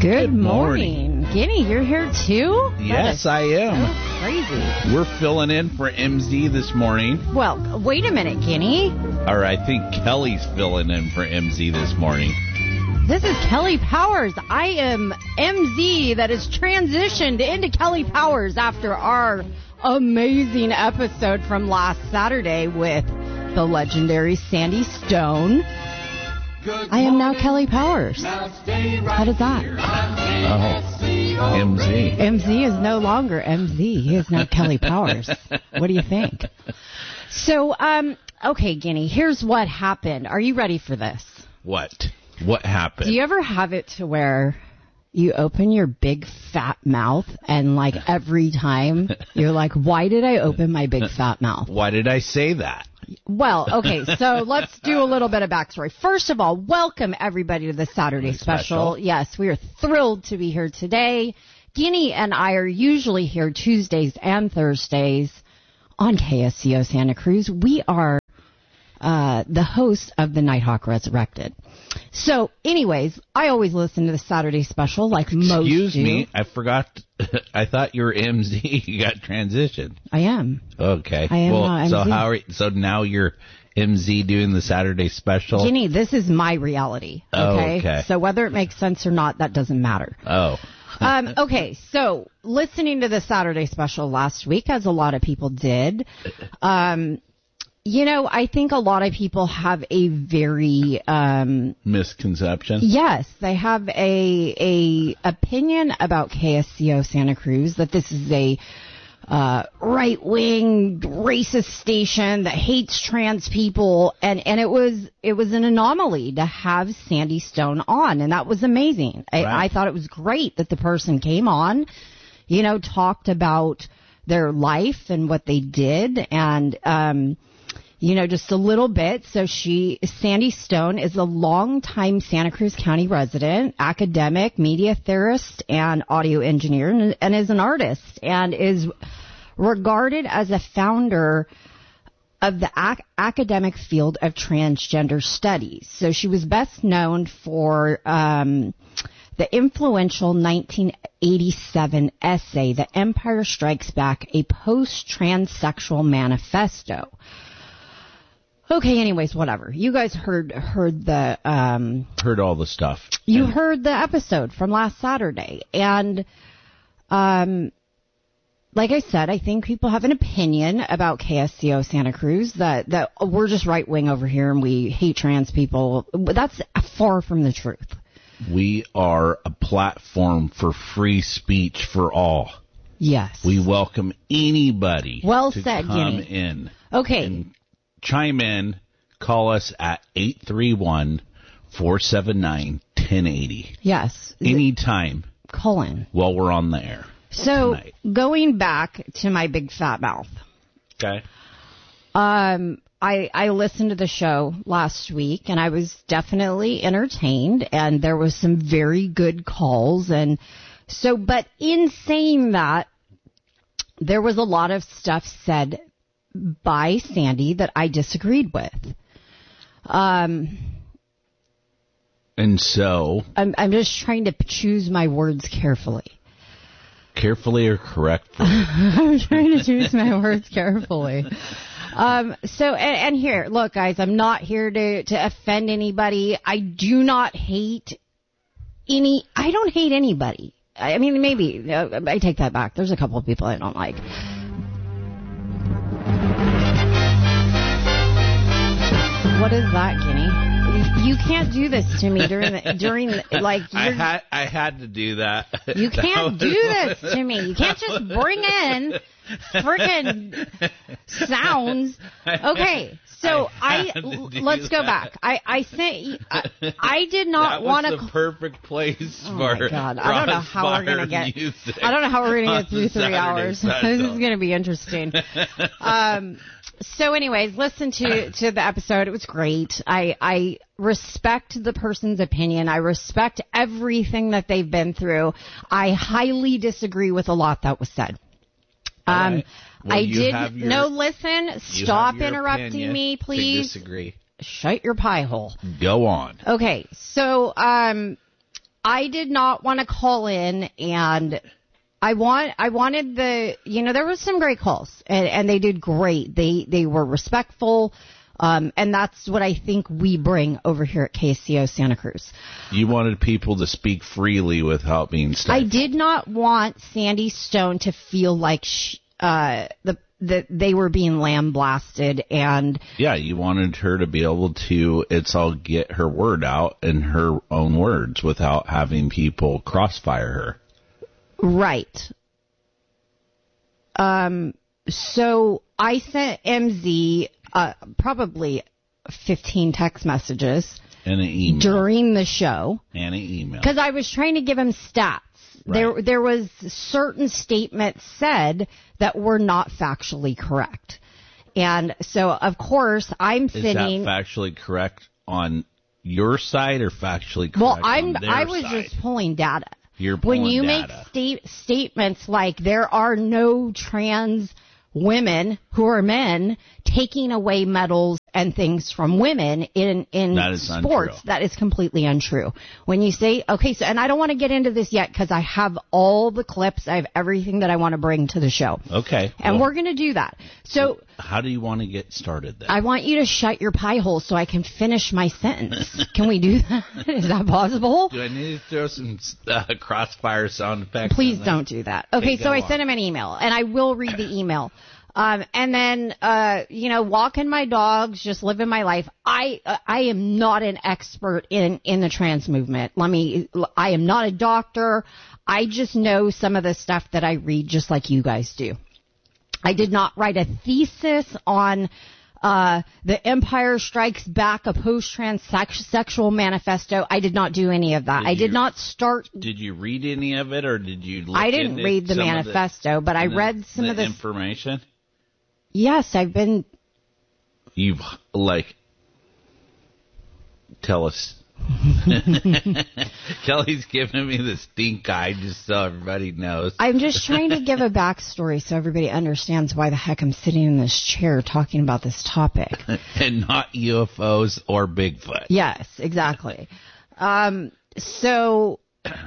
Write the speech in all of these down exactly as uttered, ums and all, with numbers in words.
Good morning. Guinea, you're here too? Yes, I am. So crazy. We're filling in for M Z this morning. Well, wait a minute, Guinea. Or I think Kelly's filling in for M Z this morning. This is Kelly Powers. I am M Z that has transitioned into Kelly Powers after our amazing episode from last Saturday with the legendary Sandy Stone. I am now Kelly Powers. How does that? Oh, M Z. M Z is no longer M Z. He is now Kelly Powers. What do you think? So, um, okay, Guinea, here's what happened. Are you ready for this? What? What happened? Do you ever have it to where you open your big fat mouth and like every time you're like, why did I open my big fat mouth? Why did I say that? Well, okay, so let's do a little bit of backstory. First of all, welcome everybody to the Saturday special. special. Yes, we are thrilled to be here today. Guinea and I are usually here Tuesdays and Thursdays on K S C O Santa Cruz. We are uh, the host of the Nighthawk Resurrected. So, anyways, I always listen to the Saturday special like Excuse most do. Excuse me, I forgot. I thought you were M Z. You got transitioned. I am. Okay. I am well, now M Z. So how are, so now you're M Z doing the Saturday special? Ginny, this is my reality. Okay? Oh, okay. So whether it makes sense or not, that doesn't matter. Oh. um, okay, so listening to the Saturday special last week, as a lot of people did, um, you know, I think a lot of people have a very um, misconception. Yes, they have a a opinion about K S C O Santa Cruz that this is a uh, right wing racist station that hates trans people, and and it was it was an anomaly to have Sandy Stone on, and that was amazing. Right. I, I thought it was great that the person came on, you know, talked about their life and what they did, and um. You know, just a little bit. So she, Sandy Stone, is a longtime Santa Cruz County resident, academic, media theorist, and audio engineer, and, and is an artist, and is regarded as a founder of the ac- academic field of transgender studies. So she was best known for um, the influential nineteen eighty-seven essay, The Empire Strikes Back, a post-transsexual manifesto. Okay, anyways, whatever. You guys heard heard the um heard all the stuff. You and heard the episode from last Saturday, and um like I said, I think people have an opinion about K S C O Santa Cruz that that we're just right wing over here and we hate trans people. That's far from the truth. We are a platform for free speech for all. Yes. We welcome anybody well to said, come Guinea. in. Okay. And chime in, call us at eight three one, four seven nine, one zero eight zero. Yes. Anytime. Call in. While we're on the air. So, tonight. Going back to my big fat mouth. Okay. Um, I, I listened to the show last week, and I was definitely entertained, and there was some very good calls. And so, but in saying that, there was a lot of stuff said by Sandy that I disagreed with. Um, and so? I'm, I'm just trying to choose my words carefully. Carefully or correctly? I'm trying to choose my words carefully. Um, so, and, and here, look, guys, I'm not here to, to offend anybody. I do not hate any, I don't hate anybody. I mean, maybe, uh, I take that back. There's a couple of people I don't like. What is that, Guinea? You can't do this to me during the, during the, like. I had I had to do that. You can't do this to me. You can't just bring in freaking sounds. Okay, so I, I let's go that. back. I I sent. I, I did not want to. That was the perfect place oh for. My God, I don't know how we're gonna get. Music I don't know how we're gonna get through three Saturday hours. special. This is gonna be interesting. Um. So anyways, listen to, to the episode. It was great. I, I respect the person's opinion. I respect everything that they've been through. I highly disagree with a lot that was said. Um, right. well, I did, your, no, listen, stop interrupting me, please. Disagree. Shut your pie hole. Go on. Okay. So, um, I did not want to call in, and I want I wanted the you know there was some great calls, and, and they did great. They they were respectful. Um, and that's what I think we bring over here at K S C O Santa Cruz. You wanted people to speak freely without being stifled. I did not want Sandy Stone to feel like she, uh, the that they were being lambasted, and yeah, you wanted her to be able to, it's all get her word out in her own words without having people crossfire her. Right. Um. So I sent M Z. Uh, probably fifteen text messages and an email during the show, and an email because I was trying to give him stats. Right. There, there was certain statements said that were not factually correct, and so of course I'm Is sitting. Is that factually correct on your side or factually correct well, I'm. on their I was side? just pulling data. You're pulling when you data. make sta- statements like there are no trans women who are men taking away medals and things from women in, in that is sports. Untrue. That is completely untrue. When you say, okay, so, and I don't want to get into this yet because I have all the clips. I have everything that I want to bring to the show. Okay. And well, we're going to do that. So how do you want to get started then? I want you to shut your pie hole so I can finish my sentence. Can we do that? Is that possible? Do I need to throw some uh, crossfire sound effects? Please don't do that. Okay, okay so I on. sent him an email, and I will read the email. Um, and then, uh, you know, walking my dogs, just living my life. I, uh, I am not an expert in, in the trans movement. Let me, I am not a doctor. I just know some of the stuff that I read just like you guys do. I did not write a thesis on, uh, the Empire Strikes Back, a post-transsexual manifesto. I did not do any of that. Did I you, did not start. Did you read any of it or did you look I didn't read the manifesto, the, but I the, read some the of the information. Yes, I've been. You've, like, tell us. Kelly's giving me the stink eye just so everybody knows. I'm just trying to give a backstory so everybody understands why the heck I'm sitting in this chair talking about this topic. And not U F Os or Bigfoot. Yes, exactly. Um, so,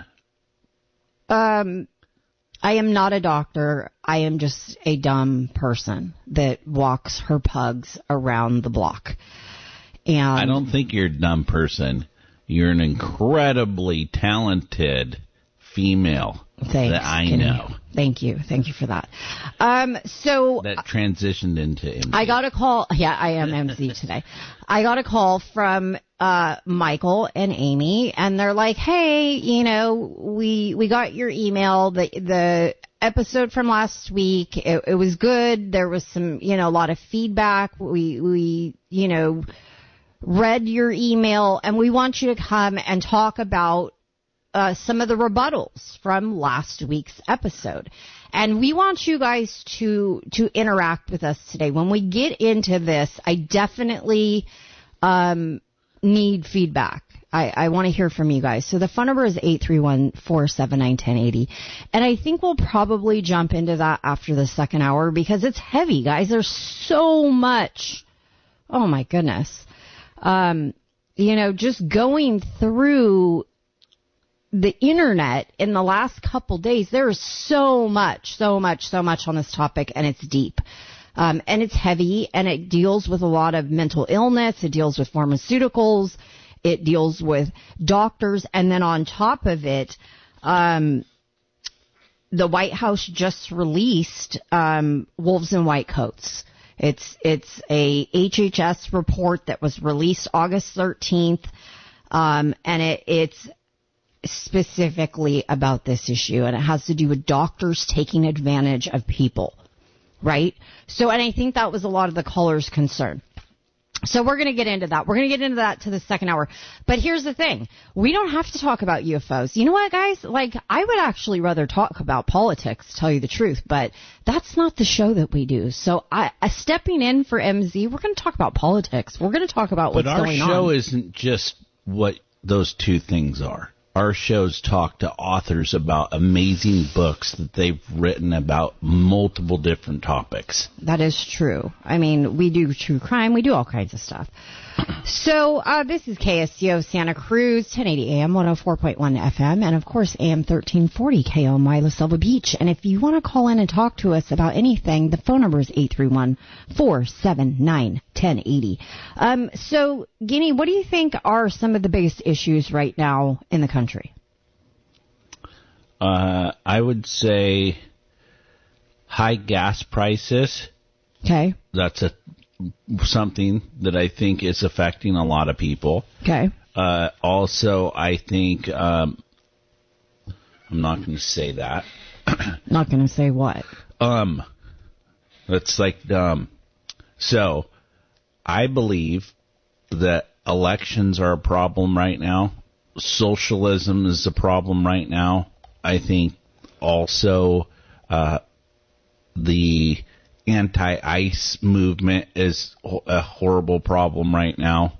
um, I am not a doctor. I am just a dumb person that walks her pugs around the block. And I don't think you're a dumb person. You're an incredibly talented female Thanks, that I Kenny. know. Thank you. Thank you for that. Um, so that transitioned into M Z. I got a call. Yeah, I am M Z today. I got a call from uh Michael and Amy, and they're like, "Hey, you know, we we got your email. The the episode from last week. It, it was good. There was some, you know, a lot of feedback. We we you know." read your email, and we want you to come and talk about uh, some of the rebuttals from last week's episode. And we want you guys to to interact with us today. When we get into this, I definitely um, need feedback. I, I want to hear from you guys. So the phone number is eight three one, four seven nine, one oh eight oh. And I think we'll probably jump into that after the second hour because it's heavy, guys. There's so much. Oh, my goodness. Um, you know, just going through the internet in the last couple days, there is so much, so much, so much on this topic, and it's deep. Um, and it's heavy, and it deals with a lot of mental illness. It deals with pharmaceuticals. It deals with doctors. And then on top of it, um, the White House just released um, wolves in white coats. It's it's a H H S report that was released August thirteenth, um, and it, it's specifically about this issue, and it has to do with doctors taking advantage of people, right? So, and I think that was a lot of the caller's concern. So we're going to get into that. We're going to get into that to the second hour. But here's the thing. We don't have to talk about U F Os. You know what, guys? Like, I would actually rather talk about politics, to tell you the truth. But that's not the show that we do. So I, uh, stepping in for M Z, we're going to talk about politics. We're going to talk about what's going on. But our show isn't just what those two things are. Our shows talk to authors about amazing books that they've written about multiple different topics. That is true. I mean, we do true crime. We do all kinds of stuff. So uh, this is K S C O Santa Cruz, ten eighty A M, one oh four point one F M, and of course A M thirteen forty K O M La Selva Beach. And if you want to call in and talk to us about anything, the phone number is eight three one, four seven nine, one oh eight oh. Um, so, Guinea, what do you think are some of the biggest issues right now in the country? Uh, I would say high gas prices. Okay. That's a something that I think is affecting a lot of people. Okay. Uh, also, I think um, I'm not going to say that. Not going to say what? Um, that's like um. So, I believe that elections are a problem right now. Socialism is a problem right now. I think also uh, the anti-ICE movement is a horrible problem right now.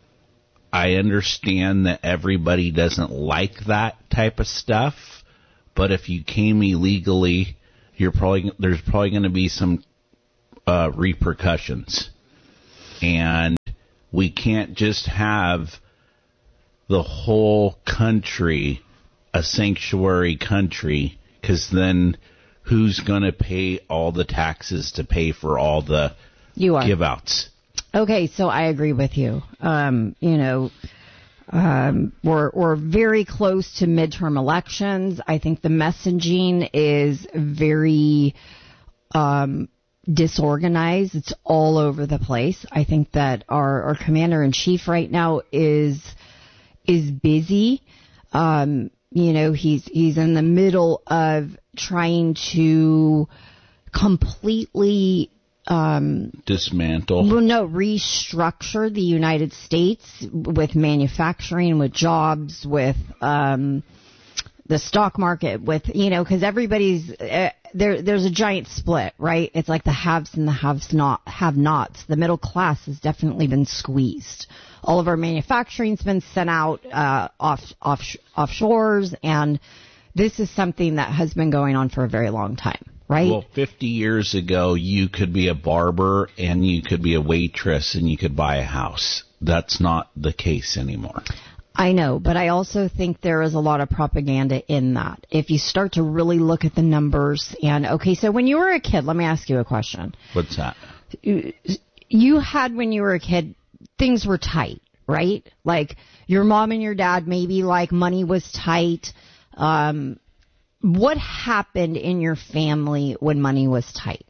I understand that everybody doesn't like that type of stuff, but if you came illegally, you're probably there's probably going to be some uh, repercussions, and we can't just have the whole country a sanctuary country, because then who's going to pay all the taxes to pay for all the you are. give-outs? Okay, so I agree with you. Um, you know, um, we're, we're very close to midterm elections. I think the messaging is very um, disorganized. It's all over the place. I think that our, our commander-in-chief right now is is busy. Um You know, he's he's in the middle of trying to completely um, dismantle. Well, no, restructure the United States with manufacturing, with jobs, with um, the stock market, with you know, because everybody's uh, there. There's a giant split, right? It's like the haves and the haves not have nots. The middle class has definitely been squeezed. All of our manufacturing's been sent out uh, off, off offshores, and this is something that has been going on for a very long time, right? Well, fifty years ago, you could be a barber and you could be a waitress and you could buy a house. That's not the case anymore. I know, but I also think there is a lot of propaganda in that. If you start to really look at the numbers, and okay, so when you were a kid, let me ask you a question. What's that? You had, when you were a kid, things were tight, right? Like your mom and your dad, maybe like money was tight. Um, what happened in your family when money was tight?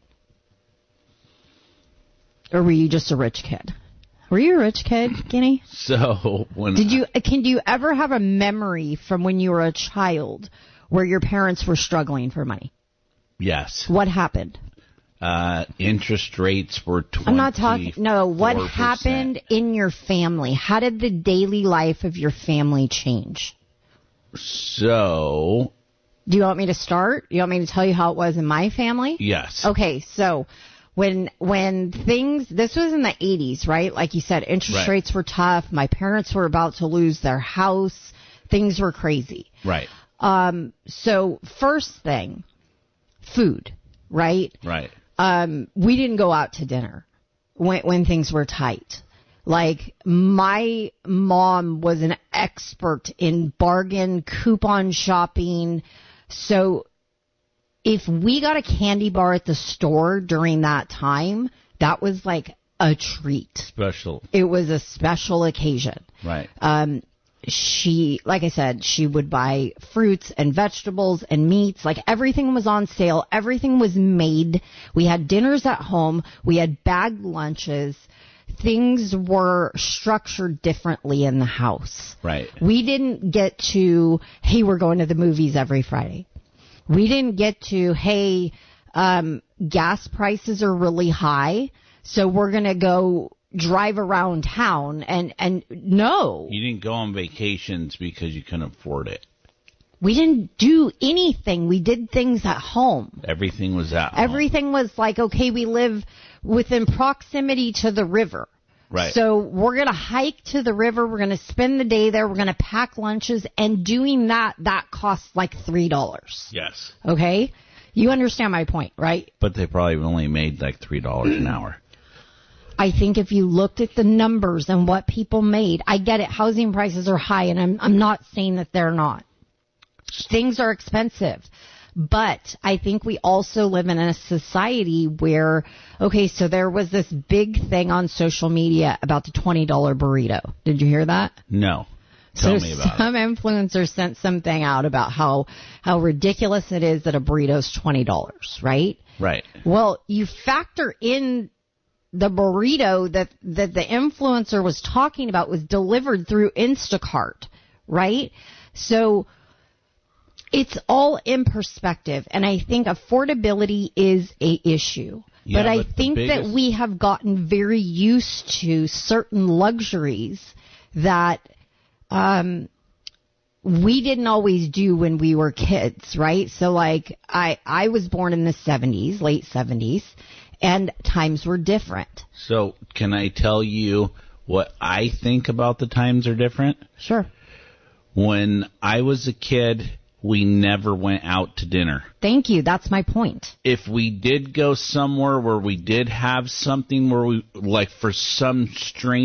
Or were you just a rich kid? Were you a rich kid, Guinea? So when did you can you ever have a memory from when you were a child where your parents were struggling for money? Yes. What happened? Uh, interest rates were twenty. I'm not talking. No, what happened in your family? How did the daily life of your family change? So, do you want me to start? You want me to tell you how it was in my family? Yes. Okay, so when when things, this was in the eighties, right? Like you said, interest right. rates were tough. My parents were about to lose their house. Things were crazy. Right. Um. So first thing, food. Right. Right. Um, we didn't go out to dinner when, when things were tight. Like, my mom was an expert in bargain coupon shopping. So if we got a candy bar at the store during that time, that was like a treat. Special. It was a special occasion. Right. Um, she, like I said, she would buy fruits and vegetables and meats. Like everything was on sale. Everything was made. We had dinners at home. We had bagged lunches. Things were structured differently in the house. Right. We didn't get to, hey, we're going to the movies every Friday. We didn't get to, hey, um, gas prices are really high, so we're going to go drive around town, and, and no. You didn't go on vacations because you couldn't afford it. We didn't do anything. We did things at home. Everything was at home. Everything was like, okay, we live within proximity to the river. Right. So we're going to hike to the river. We're going to spend the day there. We're going to pack lunches. And doing that, that costs like three dollars. Yes. Okay? You understand my point, right? But they probably only made like three dollars an hour. I think if you looked at the numbers and what people made, I get it, housing prices are high, and I'm I'm not saying that they're not. Things are expensive. But I think we also live in a society where, okay, so there was this big thing on social media about the twenty dollars burrito. Did you hear that? No. Tell so me about some it. influencer sent something out about how, how ridiculous it is that a burrito's twenty dollars, right? Right. Well, you factor in the burrito that, that the influencer was talking about was delivered through Instacart, right? So it's all in perspective, and I think affordability is a issue. Yeah, but I but think biggest... that we have gotten very used to certain luxuries that um, we didn't always do when we were kids, right? So, like, I, I was born in the seventies, late seventies, and times were different. So, can I tell you what I think about the times are different? Sure. When I was a kid, we never went out to dinner. Thank you. That's my point. If we did go somewhere where we did have something where we, like for some strange